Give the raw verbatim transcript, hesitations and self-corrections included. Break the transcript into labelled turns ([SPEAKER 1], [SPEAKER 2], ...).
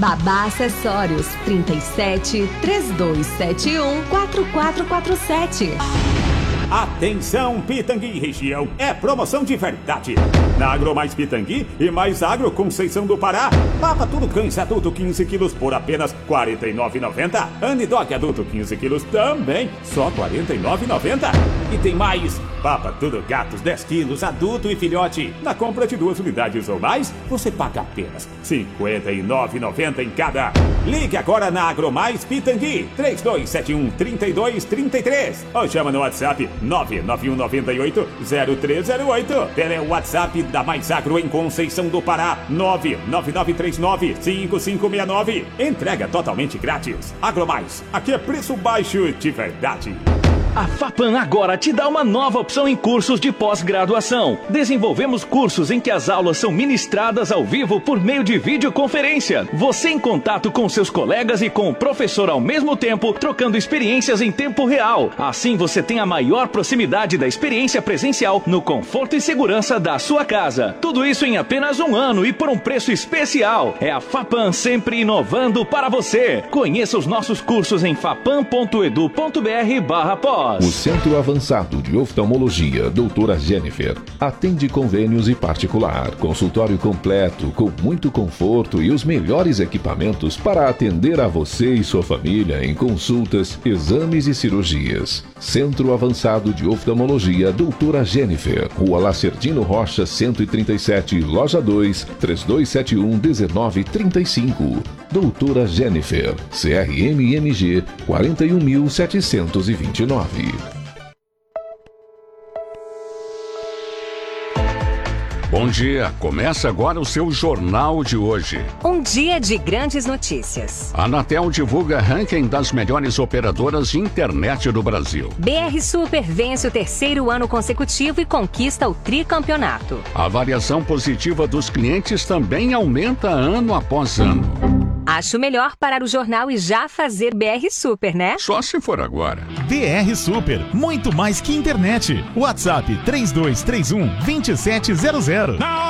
[SPEAKER 1] Babá Acessórios, trinta e sete, três dois sete um, quatro quatro quatro sete.
[SPEAKER 2] Atenção, Pitangui e região, é promoção de verdade. Na Agro Mais Pitangui e Mais Agro Conceição do Pará, Papa Tudo Cães adulto quinze quilos por apenas quarenta e nove reais e noventa centavos. Anidog adulto quinze quilos também, só quarenta e nove reais e noventa centavos. E tem mais, Papa Tudo Gatos dez quilos adulto e filhote. Na compra de duas unidades ou mais, você paga apenas cinquenta e nove reais e noventa centavos em cada. Ligue agora na Agro Mais Pitangui, três dois sete um, três dois três três ou chama no WhatsApp nove nove um nove oito, zero três zero oito. Tele WhatsApp da Mais Agro em Conceição do Pará, nove nove nove três nove, cinco cinco seis nove. Entrega totalmente grátis. Agro Mais, aqui é preço baixo de verdade.
[SPEAKER 3] A FAPAM agora te dá uma nova opção em cursos de pós-graduação. Desenvolvemos cursos em que as aulas são ministradas ao vivo por meio de videoconferência. Você em contato com seus colegas e com o professor ao mesmo tempo, trocando experiências em tempo real. Assim você tem a maior proximidade da experiência presencial no conforto e segurança da sua casa. Tudo isso em apenas um ano e por um preço especial. É a FAPAM sempre inovando para você. Conheça os nossos cursos em fapam ponto edu ponto br barra pós.
[SPEAKER 4] O Centro Avançado de Oftalmologia, doutora Jennifer, atende convênios e particular. Consultório completo, com muito conforto e os melhores equipamentos para atender a você e sua família em consultas, exames e cirurgias. Centro Avançado de Oftalmologia, doutora Jennifer, Rua Lacerdino Rocha, cento e trinta e sete, Loja dois, três dois sete um, um nove três cinco. Doutora Jennifer, C R M M G quarenta e um mil setecentos e vinte e nove.
[SPEAKER 5] Bom dia, começa agora o seu Jornal de hoje.
[SPEAKER 6] Um dia de grandes notícias.
[SPEAKER 5] A Anatel divulga ranking das melhores operadoras de internet do Brasil.
[SPEAKER 6] B R Super vence o terceiro ano consecutivo e conquista o tricampeonato.
[SPEAKER 5] A variação positiva dos clientes também aumenta ano após ano.
[SPEAKER 6] Acho melhor parar o jornal e já fazer B R Super, né?
[SPEAKER 5] Só se for agora.
[SPEAKER 7] B R Super, muito mais que internet. WhatsApp três dois três um, dois sete zero zero.